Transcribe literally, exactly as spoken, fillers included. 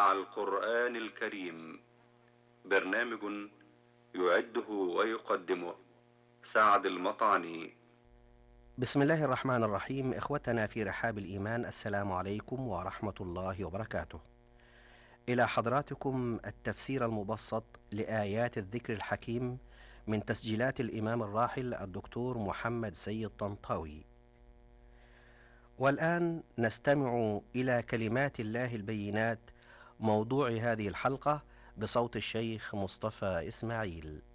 مع القرآن الكريم، برنامج يعده ويقدمه سعد المطعني. بسم الله الرحمن الرحيم. إخوتنا في رحاب الإيمان، السلام عليكم ورحمة الله وبركاته. إلى حضراتكم التفسير المبسط لآيات الذكر الحكيم من تسجيلات الإمام الراحل الدكتور محمد سيد طنطاوي. والآن نستمع إلى كلمات الله البينات، موضوع هذه الحلقة بصوت الشيخ مصطفى إسماعيل.